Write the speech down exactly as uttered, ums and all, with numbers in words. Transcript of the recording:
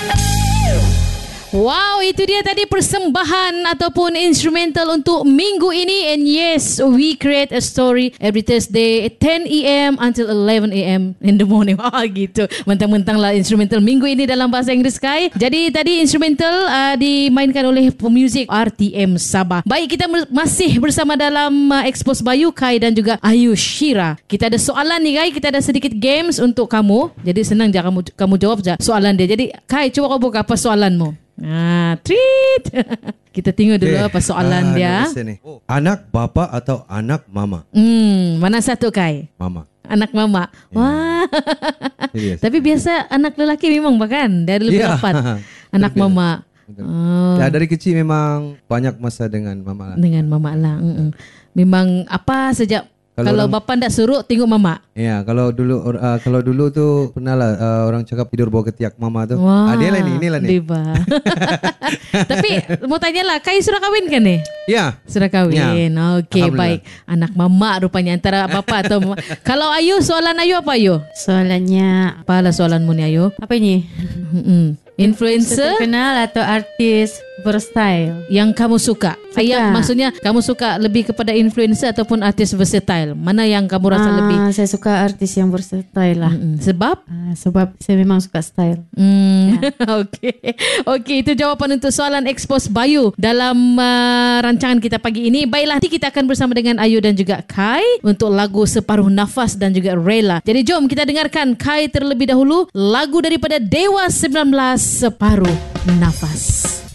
Wow, itu dia tadi persembahan ataupun instrumental untuk minggu ini. And yes, we create a story every Thursday ten a m until eleven a m in the morning. Wah, gitu. Mentang-mentang lah instrumental minggu ini dalam bahasa Inggeris, Kai. Jadi tadi instrumental uh, dimainkan oleh pemuzik R T M Sabah. Baik, kita masih bersama dalam uh, Expose Bayu, Kai dan juga Ayu Shira. Kita ada soalan nih, Kai. Kita ada sedikit games untuk kamu. Jadi senang je kamu kamu jawab je soalan dia. Jadi Kai, cuba kau buka apa soalanmu. Ah, treat. Kita tengok dulu okay. apa soalan ah, dia. Oh, anak bapa atau anak mama? Hmm, mana satu, Kai? Mama. Anak mama. Yeah. Wah. Serius. Tapi biasa anak lelaki memang bahkan dari lebih yeah. rapat. Anak betul, mama. Betul. Oh. Ya, dari kecil memang banyak masa dengan mama lah. Dengan mama lah. Mm-mm. Memang apa sejak Kalau, kalau bapa tak suruh, tengok mama. Ya, kalau dulu uh, kalau dulu tu pernah lah uh, orang cakap tidur bawah ketiak mama tu. Wah, ah, dia lah ni, inilah ni. Tapi mau tanya lah, Kai sudah kahwin kan ni? Ya. Sudah kahwin. Ya. Okey, baik. Anak mama rupanya antara bapa atau mama. Kalau Ayu, soalan Ayu apa Ayu? Soalannya, apalah soalanmu ni Ayu? Apa ini? Influencer terkenal atau artis versatile yang kamu suka? suka. Ayah, maksudnya kamu suka lebih kepada influencer ataupun artis versatile? Mana yang kamu rasa ah, lebih? Saya suka artis yang versatile lah. Mm-mm. Sebab? Ah, sebab saya memang suka style. Hmm. Ya. Okey. Okey, itu jawapan untuk soalan Expose Bayu dalam uh, rancangan kita pagi ini. Baiklah, nanti kita akan bersama dengan Ayu dan juga Kai untuk lagu Separuh Nafas dan juga Rela. Jadi jom kita dengarkan Kai terlebih dahulu lagu daripada Dewa sembilan belas, Separuh Nafas.